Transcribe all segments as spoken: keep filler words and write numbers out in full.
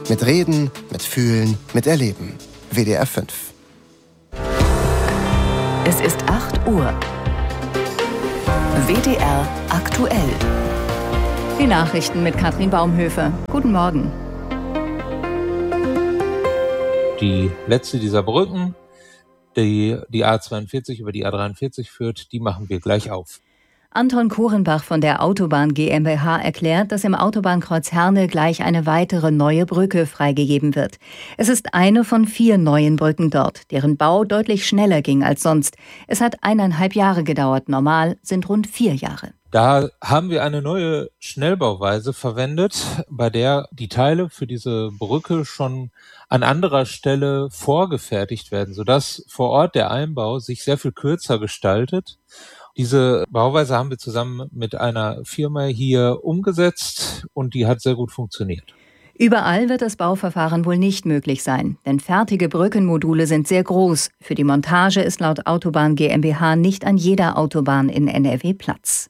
Mit Reden, mit Fühlen, mit Erleben. W D R fünf. Es ist acht Uhr. W D R aktuell. Die Nachrichten mit Katrin Baumhöfe. Guten Morgen. Die letzte dieser Brücken, die die A zweiundvierzig über die A dreiundvierzig führt, die machen wir gleich auf. Anton Korenbach von der Autobahn GmbH erklärt, dass im Autobahnkreuz Herne gleich eine weitere neue Brücke freigegeben wird. Es ist eine von vier neuen Brücken dort, deren Bau deutlich schneller ging als sonst. Es hat eineinhalb Jahre gedauert, normal sind rund vier Jahre. Da haben wir eine neue Schnellbauweise verwendet, bei der die Teile für diese Brücke schon an anderer Stelle vorgefertigt werden, sodass vor Ort der Einbau sich sehr viel kürzer gestaltet. Diese Bauweise haben wir zusammen mit einer Firma hier umgesetzt und die hat sehr gut funktioniert. Überall wird das Bauverfahren wohl nicht möglich sein, denn fertige Brückenmodule sind sehr groß. Für die Montage ist laut Autobahn GmbH nicht an jeder Autobahn in N R W Platz.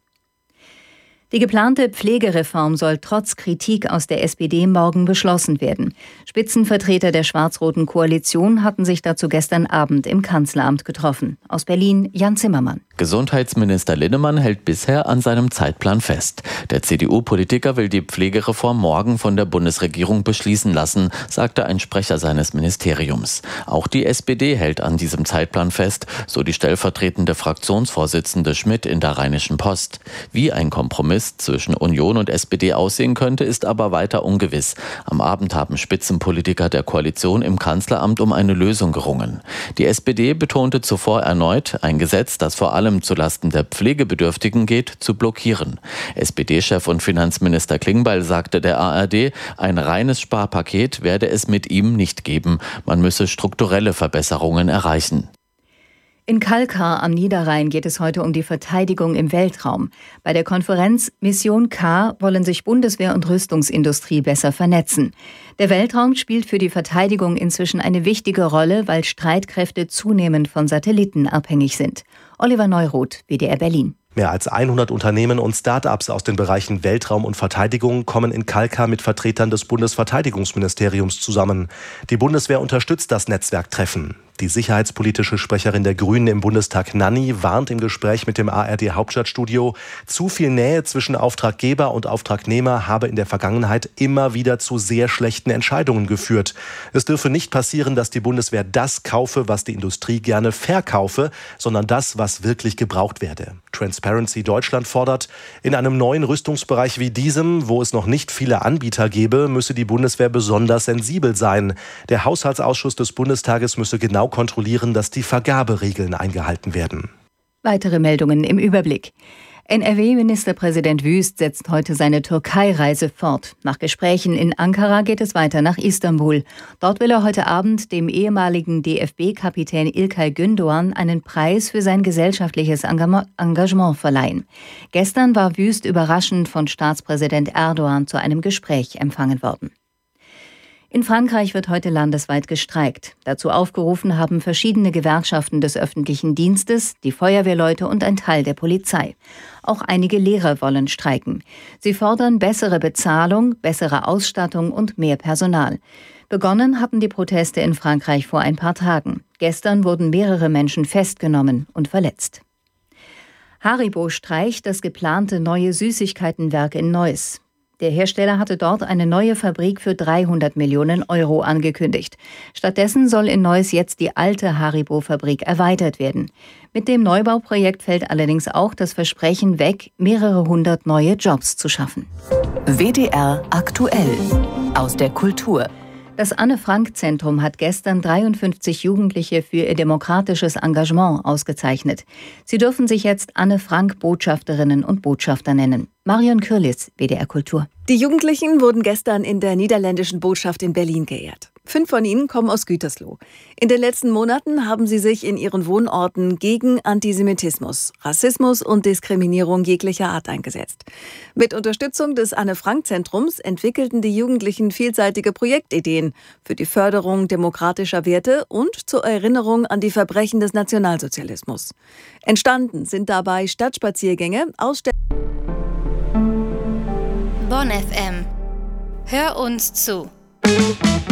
Die geplante Pflegereform soll trotz Kritik aus der S P D morgen beschlossen werden. Spitzenvertreter der schwarz-roten Koalition hatten sich dazu gestern Abend im Kanzleramt getroffen. Aus Berlin Jan Zimmermann. Gesundheitsminister Linnemann hält bisher an seinem Zeitplan fest. Der C D U-Politiker will die Pflegereform morgen von der Bundesregierung beschließen lassen, sagte ein Sprecher seines Ministeriums. Auch die S P D hält an diesem Zeitplan fest, so die stellvertretende Fraktionsvorsitzende Schmidt in der Rheinischen Post. Wie ein Kompromiss zwischen Union und S P D aussehen könnte, ist aber weiter ungewiss. Am Abend haben Spitzenpolitiker der Koalition im Kanzleramt um eine Lösung gerungen. Die S P D betonte zuvor erneut, ein Gesetz, das vor allem zulasten der Pflegebedürftigen geht, zu blockieren. S P D-Chef und Finanzminister Klingbeil sagte der A R D, ein reines Sparpaket werde es mit ihm nicht geben. Man müsse strukturelle Verbesserungen erreichen. In Kalkar am Niederrhein geht es heute um die Verteidigung im Weltraum. Bei der Konferenz Mission K wollen sich Bundeswehr und Rüstungsindustrie besser vernetzen. Der Weltraum spielt für die Verteidigung inzwischen eine wichtige Rolle, weil Streitkräfte zunehmend von Satelliten abhängig sind. Oliver Neuroth, W D R Berlin. Mehr als hundert Unternehmen und Start-ups aus den Bereichen Weltraum und Verteidigung kommen in Kalkar mit Vertretern des Bundesverteidigungsministeriums zusammen. Die Bundeswehr unterstützt das Netzwerktreffen. Die sicherheitspolitische Sprecherin der Grünen im Bundestag, Nanni, warnt im Gespräch mit dem A R D-Hauptstadtstudio, zu viel Nähe zwischen Auftraggeber und Auftragnehmer habe in der Vergangenheit immer wieder zu sehr schlechten Entscheidungen geführt. Es dürfe nicht passieren, dass die Bundeswehr das kaufe, was die Industrie gerne verkaufe, sondern das, was wirklich gebraucht werde. Transparency Deutschland fordert, in einem neuen Rüstungsbereich wie diesem, wo es noch nicht viele Anbieter gäbe, müsse die Bundeswehr besonders sensibel sein. Der Haushaltsausschuss des Bundestages müsse genau kontrollieren, dass die Vergaberegeln eingehalten werden. Weitere Meldungen im Überblick. N R W-Ministerpräsident Wüst setzt heute seine Türkei-Reise fort. Nach Gesprächen in Ankara geht es weiter nach Istanbul. Dort will er heute Abend dem ehemaligen D F B-Kapitän İlkay Gündoğan einen Preis für sein gesellschaftliches Engagement verleihen. Gestern war Wüst überraschend von Staatspräsident Erdogan zu einem Gespräch empfangen worden. In Frankreich wird heute landesweit gestreikt. Dazu aufgerufen haben verschiedene Gewerkschaften des öffentlichen Dienstes, die Feuerwehrleute und ein Teil der Polizei. Auch einige Lehrer wollen streiken. Sie fordern bessere Bezahlung, bessere Ausstattung und mehr Personal. Begonnen hatten die Proteste in Frankreich vor ein paar Tagen. Gestern wurden mehrere Menschen festgenommen und verletzt. Haribo streicht das geplante neue Süßigkeitenwerk in Neuss. Der Hersteller hatte dort eine neue Fabrik für dreihundert Millionen Euro angekündigt. Stattdessen soll in Neuss jetzt die alte Haribo-Fabrik erweitert werden. Mit dem Neubauprojekt fällt allerdings auch das Versprechen weg, mehrere hundert neue Jobs zu schaffen. W D R aktuell aus der Kultur. Das Anne-Frank-Zentrum hat gestern dreiundfünfzig Jugendliche für ihr demokratisches Engagement ausgezeichnet. Sie dürfen sich jetzt Anne-Frank-Botschafterinnen und Botschafter nennen. Marion Kürlitz, W D R Kultur. Die Jugendlichen wurden gestern in der niederländischen Botschaft in Berlin geehrt. Fünf von ihnen kommen aus Gütersloh. In den letzten Monaten haben sie sich in ihren Wohnorten gegen Antisemitismus, Rassismus und Diskriminierung jeglicher Art eingesetzt. Mit Unterstützung des Anne-Frank-Zentrums entwickelten die Jugendlichen vielseitige Projektideen für die Förderung demokratischer Werte und zur Erinnerung an die Verbrechen des Nationalsozialismus. Entstanden sind dabei Stadtspaziergänge, Ausstellungen. Bonn F M. Hör uns zu.